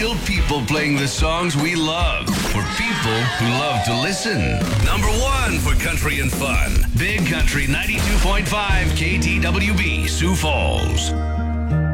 Real people playing the songs we love for people who love to listen. Number one for country and fun. Big Country 92.5 KTWB, Sioux Falls.